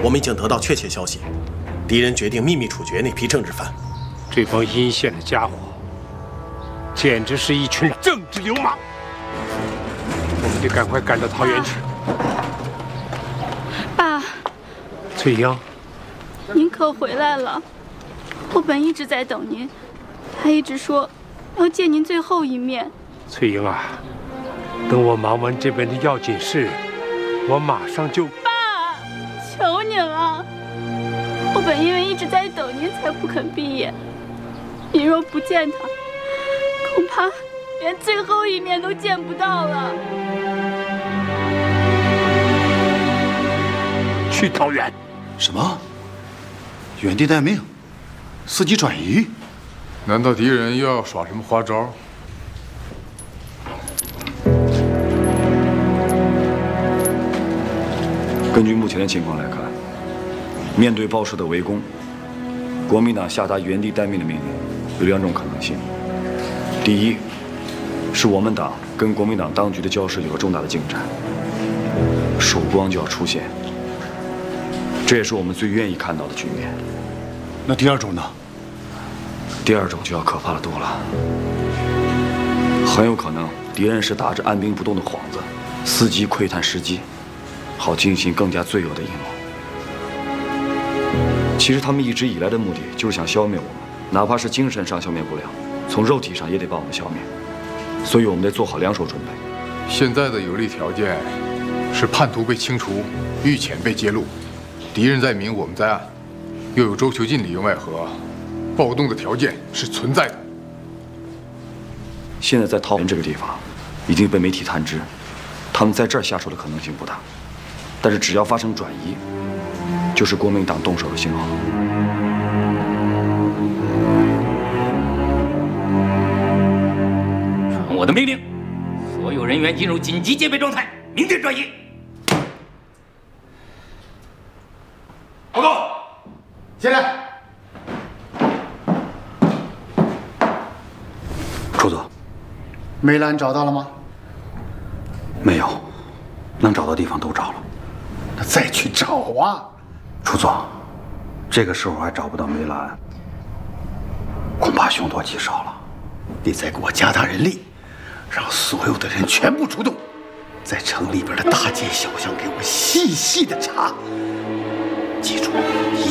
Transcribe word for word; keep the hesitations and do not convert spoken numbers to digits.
我们已经得到确切消息，敌人决定秘密处决那批政治犯。 这帮阴险的家伙，简直是一群政治流氓！我们得赶快赶到桃园去。 爸， 翠英， 您可回来了。我本一直在等您，他一直说要见您最后一面。 翠英啊，等我忙完这边的要紧事，我马上就…… 爸，求您了！我本因为一直在等您，才不肯闭眼。您若不见他，恐怕连最后一面都见不到了。 去桃园？ 什么？原地待命？伺机转移？ 难道敌人又要耍什么花招？ 根据目前的情况来看，面对报社的围攻，国民党下达原地待命的命令有两种可能性：第一，是我们党跟国民党当局的交涉有了重大的进展，曙光就要出现，这也是我们最愿意看到的局面。 那第二种呢？ 第二种就要可怕的多了，很有可能敌人是打着按兵不动的幌子，伺机窥探时机，好进行更加罪恶的阴谋。其实他们一直以来的目的就是想消灭我们，哪怕是精神上消灭不了，从肉体上也得把我们消灭。所以我们得做好两手准备。 现在的有利条件是叛徒被清除，狱遣被揭露，敌人在明，我们在暗，又有周囚禁里应外合，暴动的条件是存在的。 现在在桃园这个地方已经被媒体探知，他们在这儿下手的可能性不大，但是只要发生转移，就是国民党动手的信号。 传我的命令，所有人员进入紧急戒备状态，明天转移。 报告，进来。 楚总， 梅兰找到了吗？ 没有，能找到地方都找了。 那再去找啊！ 楚总，这个时候还找不到梅兰，恐怕凶多吉少了。 你再给我加大人力，让所有的人全部出动，在城里边的大街小巷给我细细的查。记住，